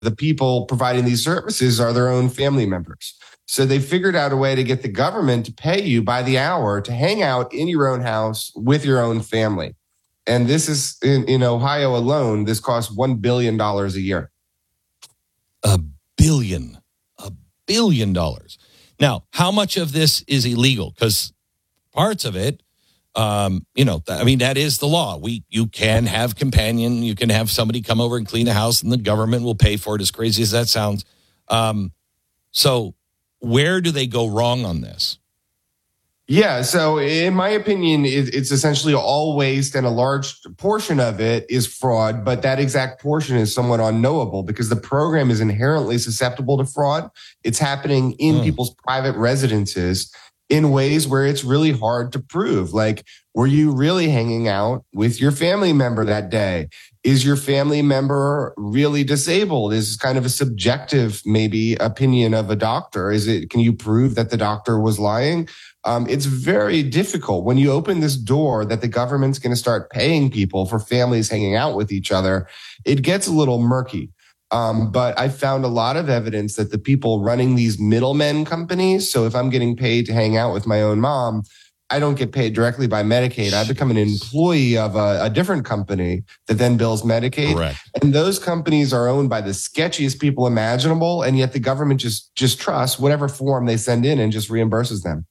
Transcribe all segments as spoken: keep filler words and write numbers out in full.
the people providing these services are their own family members. So they figured out a way to get the government to pay you by the hour to hang out in your own house with your own family. And this is in, in Ohio alone, this costs one billion dollars a year. A billion, a billion dollars. Now, how much of this is illegal? Because parts of it, um, you know, I mean, that is the law. We, you can have companion, you can have somebody come over and clean a house and the government will pay for it, as crazy as that sounds. Um, so where do they go wrong on this? Yeah, so in my opinion, it's essentially all waste, and a large portion of it is fraud, but that exact portion is somewhat unknowable because the program is inherently susceptible to fraud. It's happening in mm. people's private residences in ways where it's really hard to prove. Like, were you really hanging out with your family member that day? Is your family member really disabled? Is kind of a subjective, maybe, opinion of a doctor. Is it? Can you prove that the doctor was lying? Um, it's very difficult when you open this door that the government's going to start paying people for families hanging out with each other. It gets a little murky. Um, but I found a lot of evidence that the people running these middlemen companies, so if I'm getting paid to hang out with my own mom, I don't get paid directly by Medicaid. I become an employee of a, a different company that then bills Medicaid. Correct. And those companies are owned by the sketchiest people imaginable. And yet the government just, just trusts whatever form they send in and just reimburses them.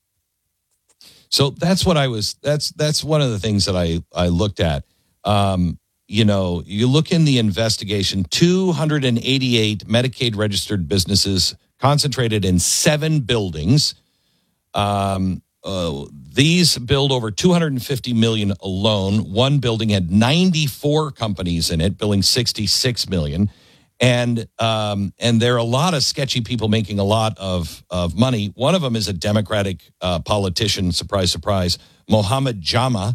So that's what I was, that's, that's one of the things that I, I looked at. Um, you know, you look in the investigation, two hundred eighty-eight Medicaid registered businesses concentrated in seven buildings. Um, uh, these billed over two hundred fifty million alone. One building had ninety-four companies in it, billing sixty-six million. And um, and there are a lot of sketchy people making a lot of, of money. One of them is a Democratic uh, politician, surprise, surprise, Mohammed Jama.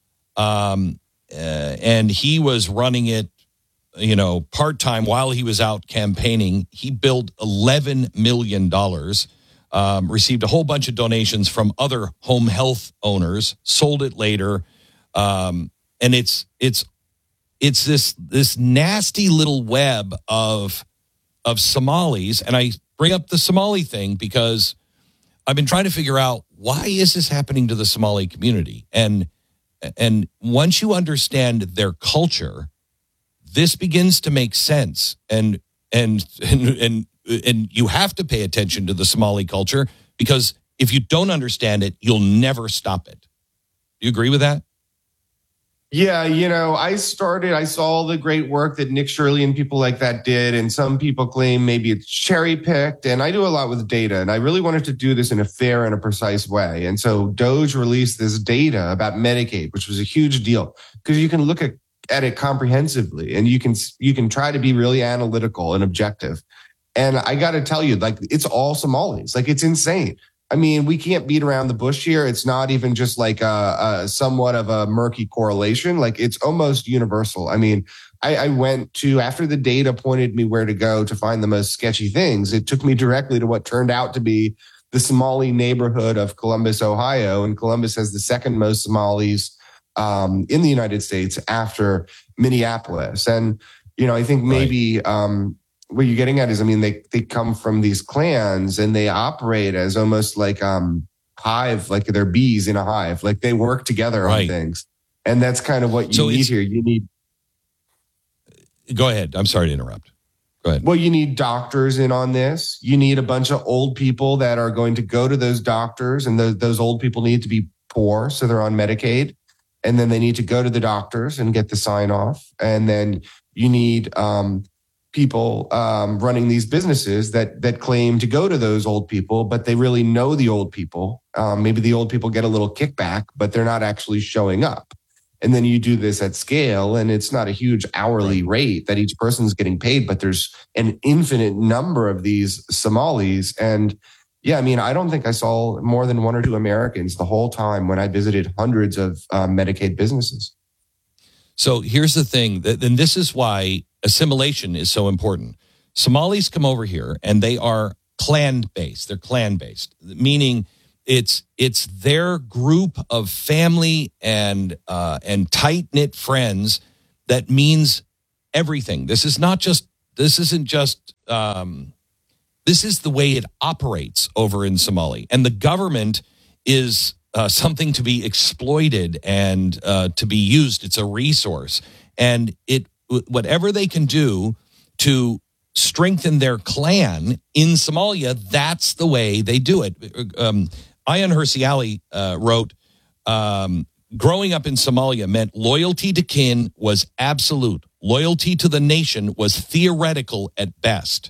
Um, uh, and he was running it, you know, part-time while he was out campaigning. He billed eleven million dollars, um, received a whole bunch of donations from other home health owners, sold it later. Um, and it's it's It's this this nasty little web of of Somalis. And I bring up the Somali thing because I've been trying to figure out, why is this happening to the Somali community? And and once you understand their culture, this begins to make sense. And and and and, and you have to pay attention to the Somali culture, because if you don't understand it, you'll never stop it. Do you agree with that? Yeah, you know, I started, I saw all the great work that Nick Shirley and people like that did. And some people claim maybe it's cherry picked. And I do a lot with data. And I really wanted to do this in a fair and a precise way. And so Doge released this data about Medicaid, which was a huge deal because you can look at, at it comprehensively and you can, you can try to be really analytical and objective. And I got to tell you, like, it's all Somalis. Like, it's insane. I mean, we can't beat around the bush here. It's not even just like a, a somewhat of a murky correlation. Like, it's almost universal. I mean, I, I went to, after the data pointed me where to go to find the most sketchy things, it took me directly to what turned out to be the Somali neighborhood of Columbus, Ohio. And Columbus has the second most Somalis um, in the United States after Minneapolis. And, you know, I think maybe... Right. Um, what you're getting at is, I mean, they, they come from these clans and they operate as almost like um hive, like they're bees in a hive. Like, they work together right. on things. And that's kind of what you so need here. You need. Go ahead. I'm sorry to interrupt. Go ahead. Well, you need doctors in on this. You need a bunch of old people that are going to go to those doctors, and those, those old people need to be poor. So they're on Medicaid. And then they need to go to the doctors and get the sign off. And then you need, um, people um, running these businesses that that claim to go to those old people, but they really know the old people. Um, maybe the old people get a little kickback, but they're not actually showing up. And then you do this at scale, and it's not a huge hourly rate that each person's getting paid, but there's an infinite number of these Somalis. And yeah, I mean, I don't think I saw more than one or two Americans the whole time when I visited hundreds of uh, Medicaid businesses. So here's the thing, that, and this is why assimilation is so important. Somalis come over here and they are clan-based. They're clan-based, meaning it's it's their group of family and uh, and tight-knit friends that means everything. This is not just this isn't just um, this is the way it operates over in Somalia, and the government is uh, something to be exploited and uh, to be used. It's a resource, and it whatever they can do to strengthen their clan in Somalia, that's the way they do it. Um, Ayaan Hirsi Ali uh, wrote, um, growing up in Somalia meant loyalty to kin was absolute. Loyalty to the nation was theoretical at best.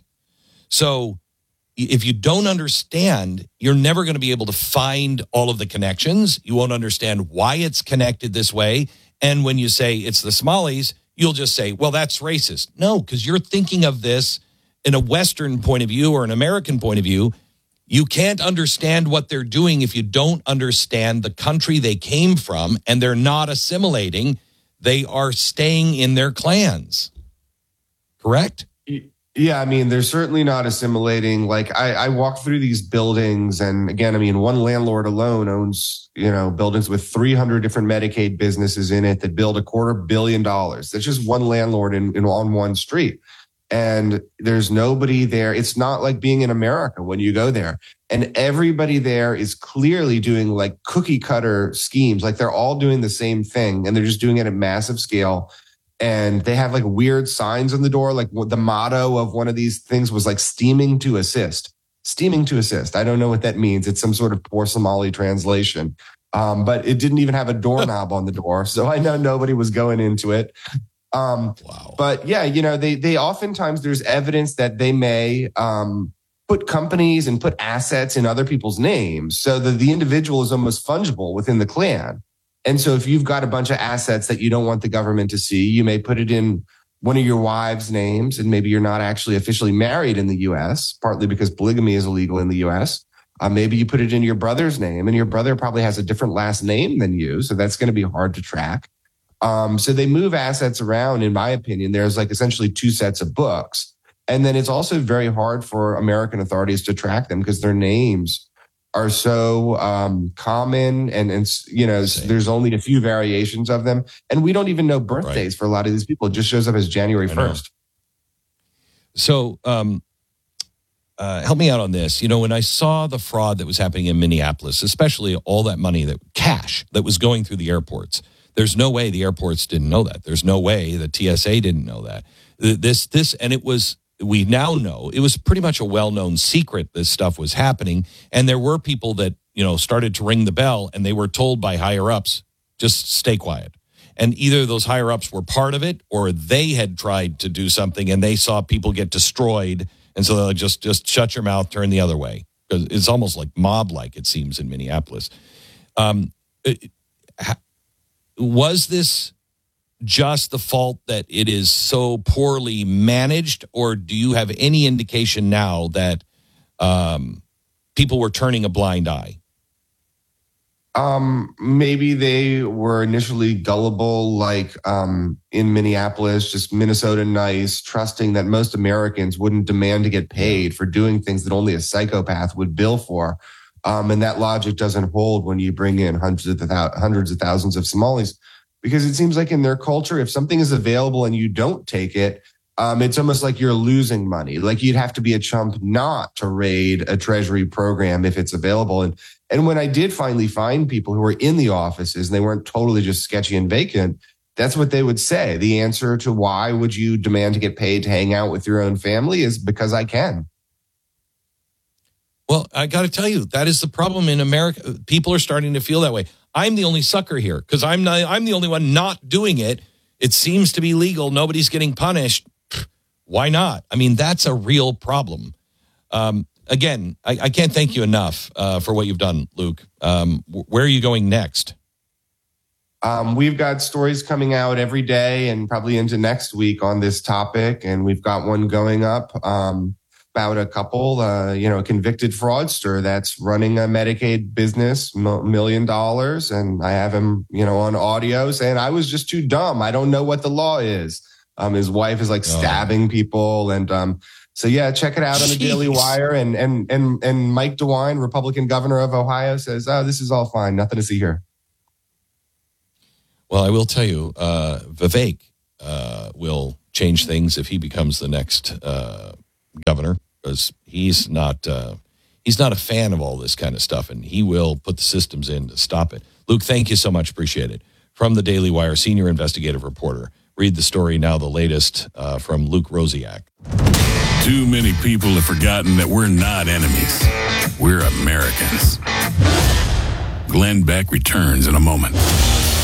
So if you don't understand, you're never going to be able to find all of the connections. You won't understand why it's connected this way. And when you say it's the Somalis, you'll just say, well, that's racist. No, because you're thinking of this in a Western point of view or an American point of view. You can't understand what they're doing if you don't understand the country they came from, and they're not assimilating. They are staying in their clans. Correct? Yeah, I mean, they're certainly not assimilating. Like, I, I walk through these buildings, and again, I mean, one landlord alone owns, you know, buildings with three hundred different Medicaid businesses in it that build a quarter billion dollars. That's just one landlord in, in on one street. And there's nobody there. It's not like being in America when you go there. And everybody there is clearly doing like cookie cutter schemes. Like they're all doing the same thing, and they're just doing it at massive scale. And they have like weird signs on the door. Like the motto of one of these things was like steaming to assist, steaming to assist. I don't know what that means. It's some sort of poor Somali translation. Um, but it didn't even have a doorknob on the door. So I know nobody was going into it. Um, wow. But yeah, you know, they, they oftentimes there's evidence that they may, um, put companies and put assets in other people's names so that the individual is almost fungible within the clan. And so if you've got a bunch of assets that you don't want the government to see, you may put it in one of your wives' names, and maybe you're not actually officially married in the U S, partly because polygamy is illegal in the U S. Uh, maybe you put it in your brother's name, and your brother probably has a different last name than you. So that's going to be hard to track. Um, so they move assets around, in my opinion. There's like essentially two sets of books. And then it's also very hard for American authorities to track them because their names are so um, common, and, and you know, Same. There's only a few variations of them. And we don't even know birthdays right. for a lot of these people. It just shows up as January first. So um, uh, help me out on this. You know, when I saw the fraud that was happening in Minneapolis, especially all that money, that cash that was going through the airports, there's no way the airports didn't know that. There's no way the T S A didn't know that. This, this, and it was, we now know it was pretty much a well-known secret this stuff was happening. And there were people that, you know, started to ring the bell, and they were told by higher ups, just stay quiet. And either those higher ups were part of it, or they had tried to do something and they saw people get destroyed. And so they're like, just, just shut your mouth, turn the other way. Because it's almost like mob-like, it seems, in Minneapolis. Um, it, was this just the fault that it is so poorly managed, or do you have any indication now that um, people were turning a blind eye? Um, maybe they were initially gullible, like um, in Minneapolis, just Minnesota nice, trusting that most Americans wouldn't demand to get paid for doing things that only a psychopath would bill for. Um, and that logic doesn't hold when you bring in hundreds of, th- hundreds of thousands of Somalis. Because it seems like in their culture, if something is available and you don't take it, um, it's almost like you're losing money. Like you'd have to be a chump not to raid a treasury program if it's available. And and when I did finally find people who were in the offices and they weren't totally just sketchy and vacant, that's what they would say. The answer to why would you demand to get paid to hang out with your own family is because I can. Well, I got to tell you, that is the problem in America. People are starting to feel that way. I'm the only sucker here because I'm not, I'm the only one not doing it. It seems to be legal. Nobody's getting punished. Why not? I mean, that's a real problem. Um, again, I, I can't thank you enough uh, for what you've done, Luke. Um, where are you going next? Um, we've got stories coming out every day and probably into next week on this topic. And we've got one going up um, about a couple, uh, you know, a convicted fraudster that's running a Medicaid business, million dollars. And I have him, you know, on audio saying, I was just too dumb. I don't know what the law is. Um, his wife is like stabbing oh. people. And um, so, yeah, check it out on the Jeez. Daily Wire. And, and, and, and Mike DeWine, Republican governor of Ohio, says, oh, this is all fine. Nothing to see here. Well, I will tell you, uh, Vivek uh, will change things if he becomes the next uh, governor, because he's not uh, he's not a fan of all this kind of stuff, and he will put the systems in to stop it. Luke, thank you so much. Appreciate it. From the Daily Wire, senior investigative reporter. Read the story now, the latest uh, from Luke Rosiak. Too many people have forgotten that we're not enemies. We're Americans. Glenn Beck returns in a moment.